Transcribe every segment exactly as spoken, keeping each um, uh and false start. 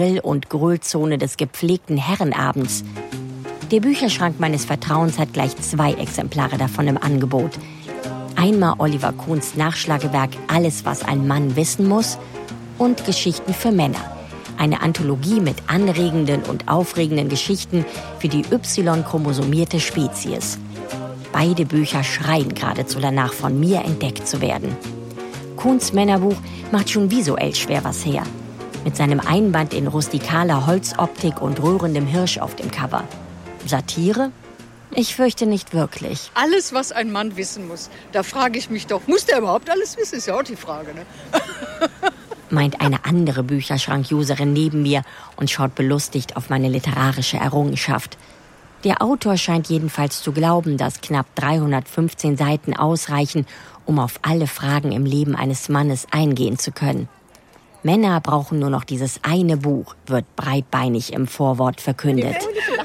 Grill- und Grölzone des gepflegten Herrenabends. Der Bücherschrank meines Vertrauens hat gleich zwei Exemplare davon im Angebot. Einmal Oliver Kohns Nachschlagewerk Alles, was ein Mann wissen muss und Geschichten für Männer. Eine Anthologie mit anregenden und aufregenden Geschichten für die Y-chromosomierte Spezies. Beide Bücher schreien geradezu danach, von mir entdeckt zu werden. Kohns Männerbuch macht schon visuell schwer was her. Mit seinem Einband in rustikaler Holzoptik und rührendem Hirsch auf dem Cover. Satire? Ich fürchte nicht wirklich. Alles, was ein Mann wissen muss. Da frage ich mich doch, muss der überhaupt alles wissen? Ist ja auch die Frage, ne? Meint eine andere Bücherschrank-Userin neben mir und schaut belustigt auf meine literarische Errungenschaft. Der Autor scheint jedenfalls zu glauben, dass knapp dreihundertfünfzehn Seiten ausreichen, um auf alle Fragen im Leben eines Mannes eingehen zu können. Männer brauchen nur noch dieses eine Buch, wird breitbeinig im Vorwort verkündet.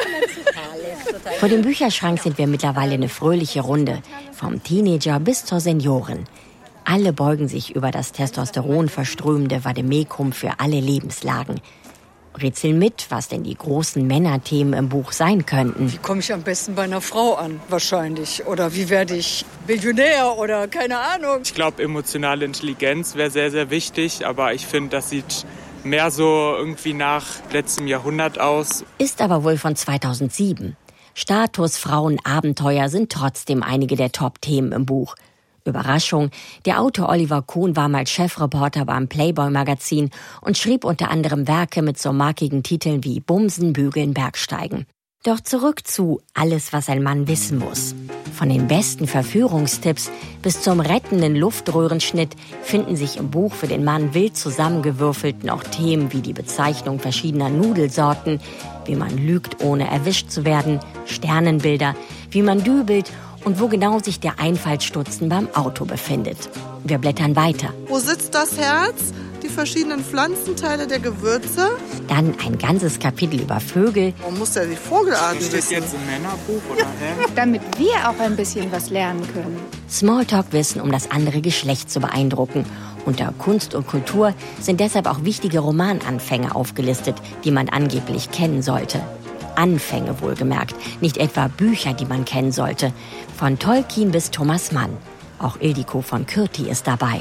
Vor dem Bücherschrank sind wir mittlerweile eine fröhliche Runde, vom Teenager bis zur Seniorin. Alle beugen sich über das Testosteron verströmende Vademekum für alle Lebenslagen. Rätseln mit, was denn die großen Männerthemen im Buch sein könnten. Wie komme ich am besten bei einer Frau an, wahrscheinlich? Oder wie werde ich Millionär oder keine Ahnung? Ich glaube, emotionale Intelligenz wäre sehr, sehr wichtig. Aber ich finde, das sieht mehr so irgendwie nach letztem Jahrhundert aus. Ist aber wohl von zweitausendsieben. Status, Frauen, Abenteuer sind trotzdem einige der Top-Themen im Buch. Überraschung, der Autor Oliver Kohn war mal Chefreporter beim Playboy-Magazin und schrieb unter anderem Werke mit so markigen Titeln wie Bumsen, Bügeln, Bergsteigen. Doch zurück zu Alles, was ein Mann wissen muss. Von den besten Verführungstipps bis zum rettenden Luftröhrenschnitt finden sich im Buch für den Mann wild zusammengewürfelt noch Themen wie die Bezeichnung verschiedener Nudelsorten, wie man lügt, ohne erwischt zu werden, Sternenbilder, wie man dübelt und wo genau sich der Einfallstutzen beim Auto befindet. Wir blättern weiter. Wo sitzt das Herz? Die verschiedenen Pflanzenteile der Gewürze. Dann ein ganzes Kapitel über Vögel. Man muss ja die Vogelarten Ist das wissen. jetzt ein Männerbuch oder hä? Damit wir auch ein bisschen was lernen können. Smalltalk-Wissen, um das andere Geschlecht zu beeindrucken. Unter Kunst und Kultur sind deshalb auch wichtige Romananfänge aufgelistet, die man angeblich kennen sollte. Anfänge wohlgemerkt, nicht etwa Bücher, die man kennen sollte. Von Tolkien bis Thomas Mann. Auch Ildiko von Kürti ist dabei.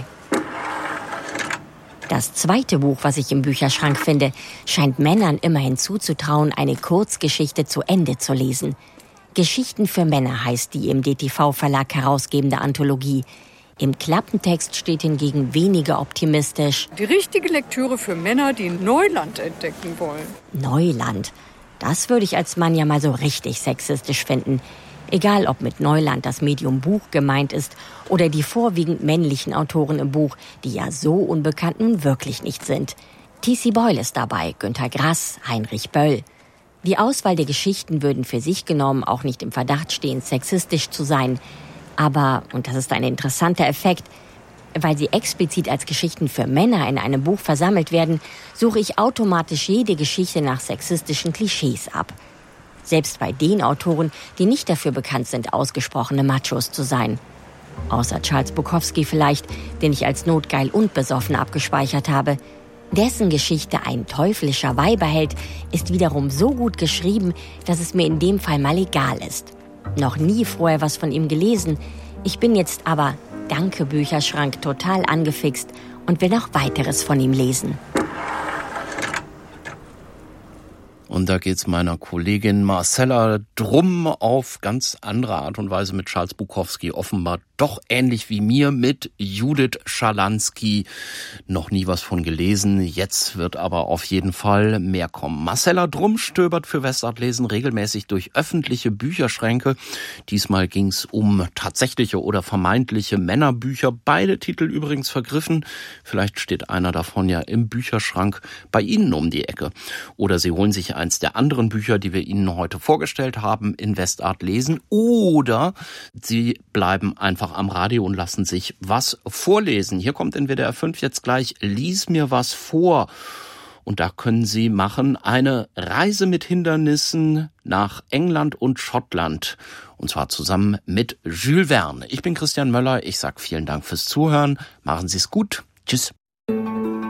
Das zweite Buch, was ich im Bücherschrank finde, scheint Männern immerhin zuzutrauen, eine Kurzgeschichte zu Ende zu lesen. Geschichten für Männer heißt die im D T V-Verlag herausgebende Anthologie. Im Klappentext steht hingegen weniger optimistisch: Die richtige Lektüre für Männer, die Neuland entdecken wollen. Neuland. Das würde ich als Mann ja mal so richtig sexistisch finden. Egal, ob mit Neuland das Medium Buch gemeint ist oder die vorwiegend männlichen Autoren im Buch, die ja so unbekannt nun wirklich nicht sind. T C Boyle ist dabei, Günter Grass, Heinrich Böll. Die Auswahl der Geschichten würden für sich genommen auch nicht im Verdacht stehen, sexistisch zu sein. Aber, und das ist ein interessanter Effekt, weil sie explizit als Geschichten für Männer in einem Buch versammelt werden, suche ich automatisch jede Geschichte nach sexistischen Klischees ab. Selbst bei den Autoren, die nicht dafür bekannt sind, ausgesprochene Machos zu sein. Außer Charles Bukowski vielleicht, den ich als notgeil und besoffen abgespeichert habe. Dessen Geschichte Ein teuflischer Weiberheld ist wiederum so gut geschrieben, dass es mir in dem Fall mal egal ist. Noch nie vorher was von ihm gelesen. Ich bin jetzt aber, danke Bücherschrank, total angefixt und will noch weiteres von ihm lesen. Und da geht's meiner Kollegin Marcella drum auf ganz andere Art und Weise mit Charles Bukowski. Offenbar doch ähnlich wie mir mit Judith Schalansky. Noch nie was von gelesen. Jetzt wird aber auf jeden Fall mehr kommen. Marcella Drum stöbert für Westart Lesen regelmäßig durch öffentliche Bücherschränke. Diesmal ging's um tatsächliche oder vermeintliche Männerbücher. Beide Titel übrigens vergriffen. Vielleicht steht einer davon ja im Bücherschrank bei Ihnen um die Ecke. Oder Sie holen sich eins der anderen Bücher, die wir Ihnen heute vorgestellt haben, in Westart Lesen. Oder Sie bleiben einfach am Radio und lassen sich was vorlesen. Hier kommt in W D R fünf jetzt gleich Lies mir was vor. Und da können Sie machen eine Reise mit Hindernissen nach England und Schottland. Und zwar zusammen mit Jules Verne. Ich bin Christian Möller. Ich sage vielen Dank fürs Zuhören. Machen Sie es gut. Tschüss.